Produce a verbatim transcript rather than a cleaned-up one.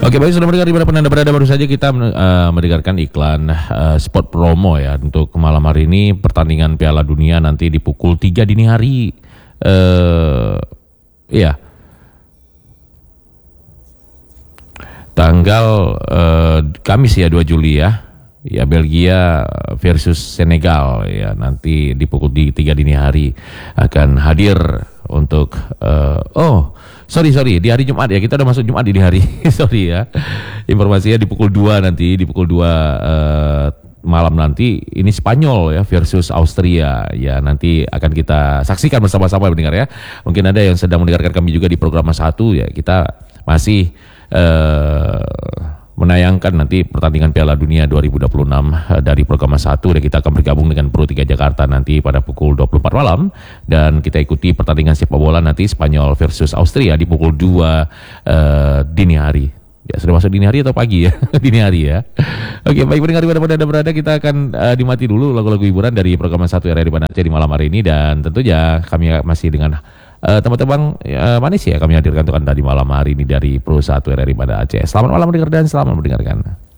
Oke, baik, sudah mendengar di mana pun Anda berada, baru saja kita uh, mendengarkan iklan uh, spot promo ya untuk malam hari ini pertandingan Piala Dunia nanti di pukul tiga dini hari. Uh, iya. Tanggal uh, Kamis ya, dua Juli ya. Ya, Belgia versus Senegal ya, nanti di pukul tiga dini hari akan hadir untuk uh, oh sorry sorry di hari Jumat ya, kita udah masuk Jumat di hari sorry ya, informasinya di pukul dua nanti, di pukul dua uh, malam nanti ini Spanyol ya versus Austria ya, nanti akan kita saksikan bersama-sama mendengar ya. Mungkin ada yang sedang mendengarkan kami juga di program satu ya, kita masih uh, menayangkan nanti pertandingan Piala Dunia dua ribu dua puluh enam dari program satu, dan kita akan bergabung dengan Pro tiga Jakarta nanti pada pukul dua puluh empat malam, dan kita ikuti pertandingan sepak bola nanti Spanyol versus Austria di pukul dua uh, dini hari. Ya, sudah masuk dini hari atau pagi ya? Dini hari ya. Oke, baik pendengar dimanapun Anda berada, kita akan uh, dimati dulu lagu-lagu hiburan dari program satu R R I Banda Aceh di malam hari ini, dan tentunya kami masih dengan Uh, teman-teman uh, manis ya, kami hadirkan untuk Anda di malam hari ini dari Pro satu R R I Banda Aceh. Selamat malam mendengar dan selamat mendengarkan.